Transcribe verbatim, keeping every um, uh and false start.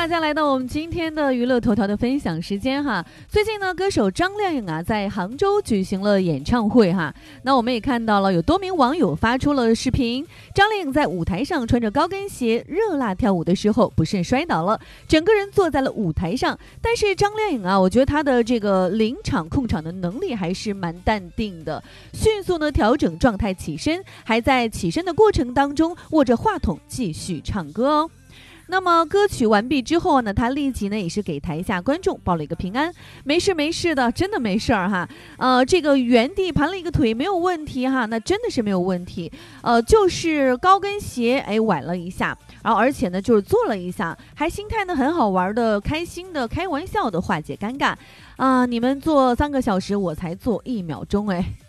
大家来到我们今天的娱乐头条的分享时间哈。最近呢，歌手张靓颖啊在杭州举行了演唱会哈。那我们也看到了有多名网友发出了视频，张靓颖在舞台上穿着高跟鞋热辣跳舞的时候不慎摔倒了，整个人坐在了舞台上。但是张靓颖啊，我觉得她的这个临场控场的能力还是蛮淡定的，迅速呢调整状态起身，还在起身的过程当中握着话筒继续唱歌哦。那么歌曲完毕之后呢，他立即呢也是给台下观众报了一个平安，没事没事的，真的没事儿哈。呃，这个原地盘了一个腿没有问题哈，那真的是没有问题。呃，就是高跟鞋哎崴了一下，然后而且呢就是坐了一下，还心态呢很好玩的、开心的、开玩笑的化解尴尬。啊、呃，你们坐三个小时，我才坐一秒钟哎。